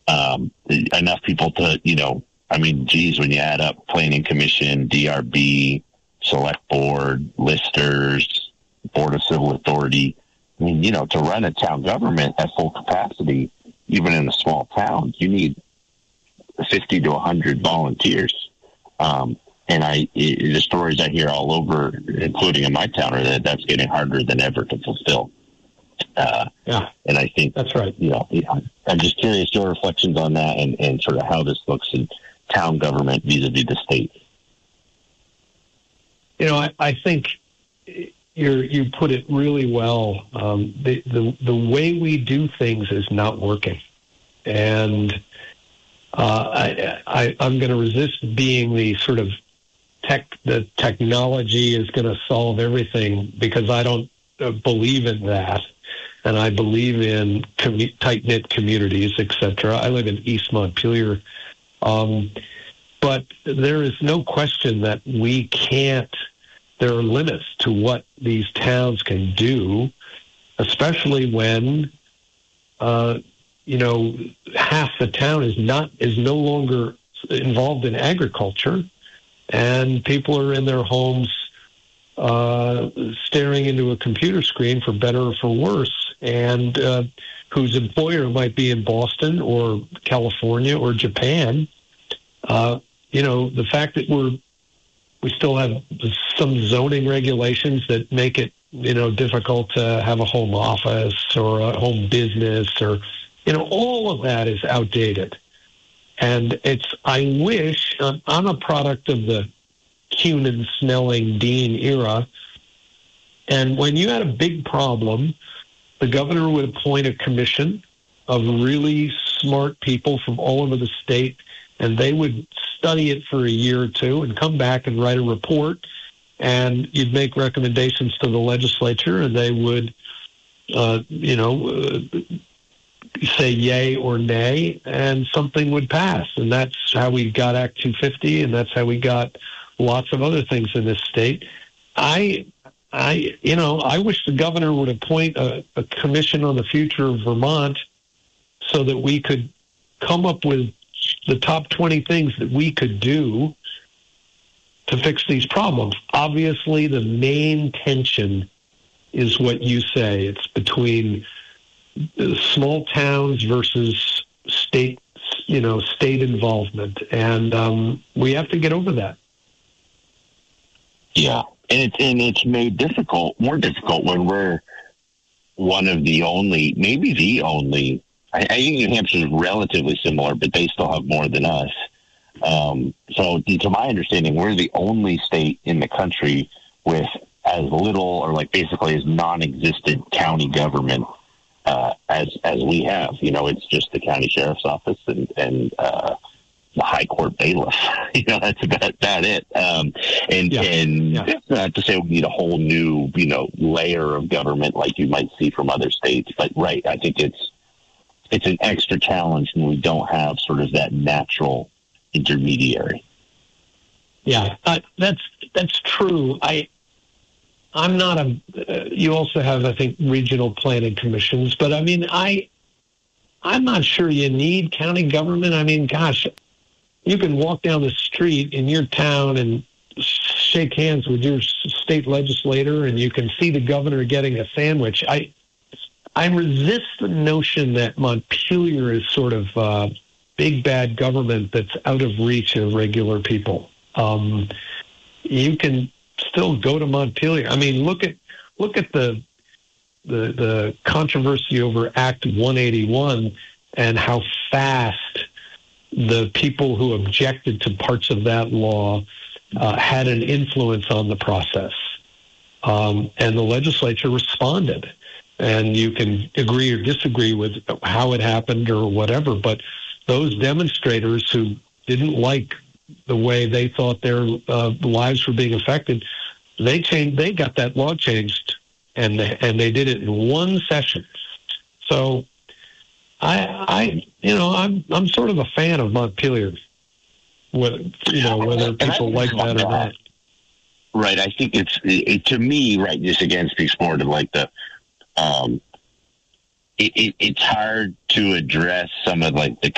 enough people to, geez, when you add up Planning Commission, DRB, Select Board, Listers, Board of Civil Authority, to run a town government at full capacity, even in a small town, you need 50 to 100 volunteers. And the stories I hear all over, including in my town, are that's getting harder than ever to fulfill. And I think that's right. I'm just curious your reflections on that and sort of how this looks in town government vis-a-vis the state. I think you put it really well. The way we do things is not working, and I'm going to resist being the sort of the technology is going to solve everything, because I don't believe in that. And I believe in tight-knit communities, etc. I live in East Montpelier. But there is no question that there are limits to what these towns can do, especially when, half the town is no longer involved in agriculture, and people are in their homes staring into a computer screen, for better or for worse, and whose employer might be in Boston or California or Japan. The fact that we still have some zoning regulations that make it, difficult to have a home office or a home business, or, all of that is outdated. And I wish, I'm a product of the Cunin, Snelling, Dean era. And when you had a big problem, the governor would appoint a commission of really smart people from all over the state, and they would study it for a year or two and come back and write a report, and you'd make recommendations to the legislature, and they would, say yay or nay, and something would pass. And that's how we got Act 250, and that's how we got lots of other things in this state. I wish the governor would appoint a commission on the future of Vermont, so that we could come up with the top 20 things that we could do to fix these problems. Obviously, the main tension is what you say. It's between small towns versus state involvement. And we have to get over that. Yeah. And it's made more difficult when we're one of the only, maybe the only, I think New Hampshire is relatively similar, but they still have more than us. So to my understanding, we're the only state in the country with as little, or like basically as non-existent county government as we have. It's just the county sheriff's office and the high court bailiff. That's about it. That's not to say we need a whole new, layer of government like you might see from other states. But right, I think it's an extra challenge when we don't have sort of that natural intermediary. Yeah, that's true. I'm not you also have, I think, regional planning commissions, but I'm not sure you need county government. Gosh, you can walk down the street in your town and shake hands with your state legislator, and you can see the governor getting a sandwich. I resist the notion that Montpelier is sort of big bad government that's out of reach of regular people. You can still go to Montpelier. Look at the controversy over Act 181 and how fast the people who objected to parts of that law had an influence on the process. And the legislature responded. And you can agree or disagree with how it happened or whatever, but those demonstrators who didn't like the way they thought their lives were being affected, they got that law changed, and they did it in one session. So I'm sort of a fan of Montpelier, whether people like that or not. Right. I think to me, right, just again speaks more to like the, it's hard to address some of like the